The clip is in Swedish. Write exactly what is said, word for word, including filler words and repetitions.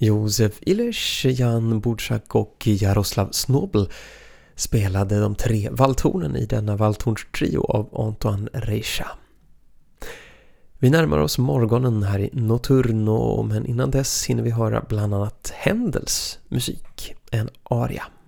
Josef Illich, Jan Budczak och Jaroslav Snobel spelade de tre valthornen i denna valthornstrio av Antoine Reicha. Vi närmar oss morgonen här i Notturno, men innan dess hinner vi höra bland annat Händels musik, en aria.